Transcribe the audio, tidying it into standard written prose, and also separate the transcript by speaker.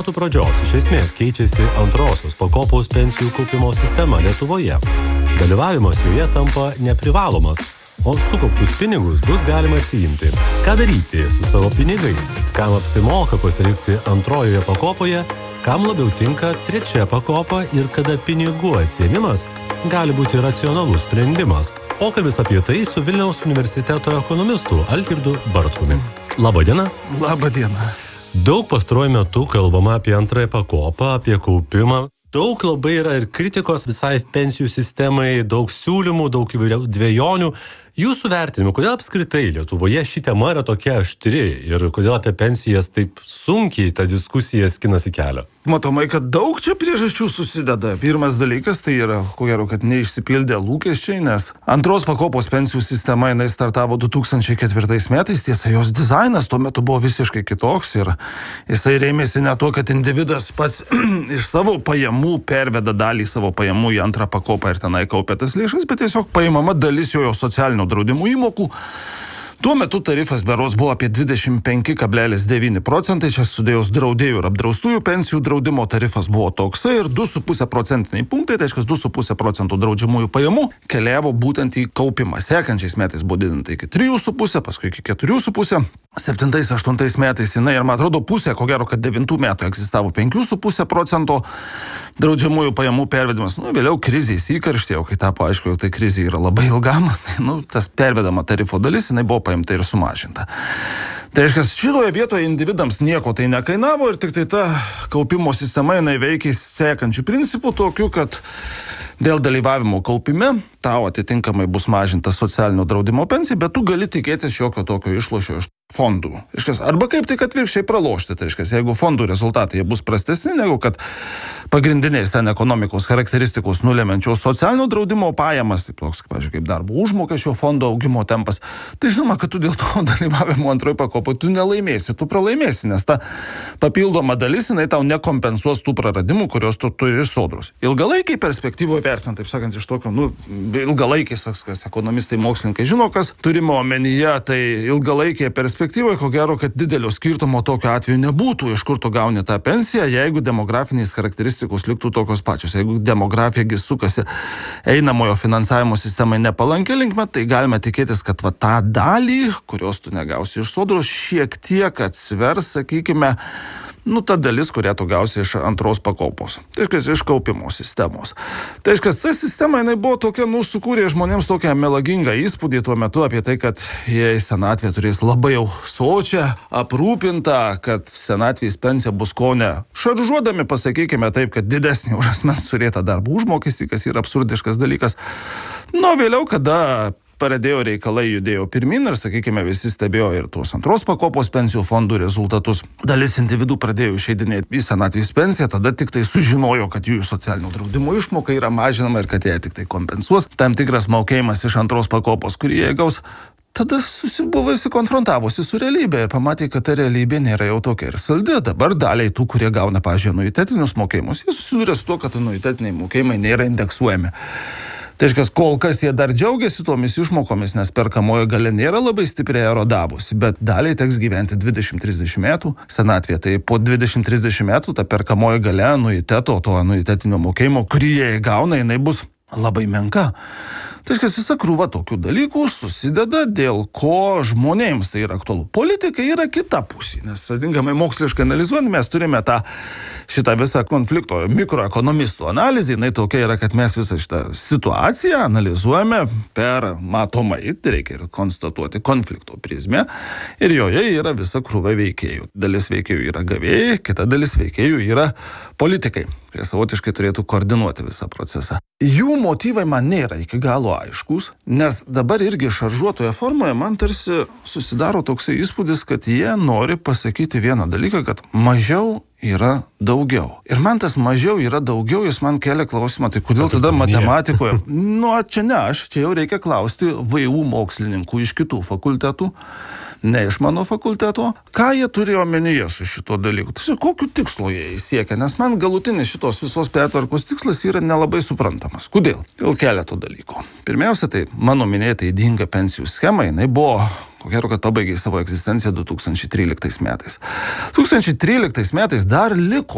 Speaker 1: metų pradžios iš esmės keičiasi antrosios pakopos pensijų kaupimo sistema Lietuvoje. Dalyvavimas joje tampa neprivalomas, o sukauptus pinigus bus galima atsiimti. Ką daryti su savo pinigais? Kam apsimoka pasirinkti antrojoje pakopoje, kam labiau tinka trečia pakopa ir kada pinigų atsiėmimas gali būti racionalus sprendimas. Pokalbis apie tai su Vilniaus universiteto ekonomistu Algirdu Bartkumi. Labadiena.
Speaker 2: Labadiena.
Speaker 1: Daug pastaruoju metu kalbama apie antrąją pakopą, apie kaupimą. Daug labai yra ir kritikos visai pensijų sistemai, daug siūlymų, daug įvairių dvejonių. Jūsų vertinimu, kodėl apskritai Lietuvoje ši tema yra tokia aštri ir kodėl apie pensijas taip sunkiai ta diskusija skinasi kelią?
Speaker 2: Matomai, kad daug čia priežasčių susideda. Pirmas dalykas tai yra, ko gero, kad neišsipildė lūkesčiai, nes antros pakopos pensijų sistema jinai startavo 2004 metais, tiesa, jos dizainas tuo metu buvo visiškai kitoks ir jisai rėmėsi ne to, kad individas pats iš savo pajamų perveda dalį savo pajamų į antrą pakopą ir tenai kaupia tas lėšas, bet tiesiog paimama dalis jo socialinio draudimų įmokų. Tuo metu tarifas berods buvo apie 25,9 procentai, čia sudėjus draudėjų ir apdraustųjų pensijų draudimo tarifas buvo toksai ir 2,5 procentiniai punktai, tai reiškia 2,5 procentų draudžiamųjų pajamų keliavo būtent į kaupimą. Sekančiais metais buvo didinta iki 3,5, paskui iki 4,5. 7-8 metais jinai, ir man atrodo, pusė, ko gero, kad 9 metų egzistavo 5,5 procento draudžiamųjų pajamų pervedimas. Vėliau krizės įkarštėjo, kai tapo aišku, tai krizė yra labai ilgam, tas pervedama tarifo dalis, jinai buvo paimta ir sumažinta. Tai reiškia, šitoje vietoje individams nieko tai nekainavo ir tik tai ta kaupimo sistema jinai veikia sekančių principų tokių, kad dėl dalyvavimo kaupime tau atitinkamai bus mažinta socialinio draudimo pensija, bet tu gali tikėtis šiokio tokio išlošio iš fondų. Arba kaip tik atvirkščiai pralošti. Tai reiškia, jeigu fondų rezultatai bus prastesni negu kad pagrindinės ten ekonomikos charakteristikos nulemenčios socialinio draudimo pajamas, taip toks, pavyzdžiui, kaip darbo užmokesčio fondo augimo tempas, tai žinoma, kad tu dėl to dalyvavimo antroje pakopoje tu nelaimėsi, tu pralaimėsi, nes ta papildoma dalis, jinai tau nekompensuos tų praradimų, kurios tu turi iš sodros. Ilgalaikiai perspektyvoje vertinant, taip sakant, iš tokio, ilgalaikiais, kas ekonomistai, mokslininkai žino, kas turime omenyje, tai ilgalaikėje perspektyvoje, ko gero, kad didelio skirtumo tokio atveju nebūtų, iš kur tu gauni tą pensiją, jeigu demografinės charakteristikos liktų tokios pačios. Jeigu demografija sukasi einamojo finansavimo sistemai nepalankia linkme, tai galime tikėtis, kad tą dalį, kurios tu negausi iš sodros, šiek tiek atsvers, sakykime, ta dalis, kurią tu gausi iš antros pakopos. Tai reiškia, iš kaupimo sistemos. Tai reiškia, ta sistema, jinai buvo tokia, sukūrė žmonėms tokią melagingą įspūdį tuo metu apie tai, kad jie senatvė turės labai jau sočią, aprūpintą, kad senatvės pensija bus kone šaržuodami, pasakykime taip, kad didesnė už asmens turėtą darbo užmokestį, kas yra absurdiškas dalykas. Vėliau, kada pradėjo reikalai judėjo pirmin ir, sakykime, visi stebėjo ir tuos antros pakopos pensijų fondų rezultatus. Dalis individų pradėjo išeidinėti į senatvės pensiją, tada tik tai sužinojo, kad jų socialinio draudimo išmoka yra mažinama ir kad jie tik tai kompensuos tam tikras mokėjimas iš antros pakopos, kurį jie gaus. Tada buvo konfrontavosi su realybė ir pamatė, kad ta realybė nėra jau tokia ir saldi. Dabar daliai tų, kurie gauna, pavyzdžiui, anuitetinius mokėjimus, jie susiduria su to, kad anuitetiniai mokėjimai nėra indeksuojami. Tai reiškia, kol kas jie dar džiaugiasi tomis išmokomis, nes perkamoji galia nėra labai stipriai erodavusi, bet daliai teks gyventi 20-30 metų senatvėje. Tai po 20-30 metų ta perkamoji galia anuiteto, to anuitetinio mokėjimo, kurį jie gauna, jinai bus labai menka. Tai reiškia, visa krūva tokių dalykų susideda, dėl ko žmonėms tai yra aktualu. Politika yra kita pusė, nes atitinkamai moksliškai analizuojant, mes turime šitą visą konflikto mikroekonomistų analizę, jinai tokia yra, kad mes visą šitą situaciją analizuojame per matomai, tai reikia ir konstatuoti konflikto prizmę, ir joje yra visa krūva veikėjų. Dalis veikėjų yra gavėjai, kita dalis veikėjų yra politikai, kurie savotiškai turėtų koordinuoti visą procesą. Jų motyvai man nėra iki galo aiškus, nes dabar irgi šaržuotoje formoje man tarsi susidaro toksai įspūdis, kad jie nori pasakyti vieną dalyką, kad mažiau yra daugiau. Ir man tas mažiau yra daugiau, jis man kelia klausimą, tai kodėl tada matematikoje? Čia ne aš, čia jau reikia klausti VU mokslininkų iš kitų fakultetų, ne iš mano fakulteto, ką jie turi omenyje su šito dalyku. Tai kokiu tikslu jie siekia, nes man galutinis šitos visos pertvarkos tikslas yra nelabai suprantamas. Kodėl? Dėl keleto dalykų. Pirmiausia, tai mano minėta ydinga pensijų schema, jinai buvo, ko gero, kad pabaigė savo egzistenciją 2013 metais. 2013 metais dar liko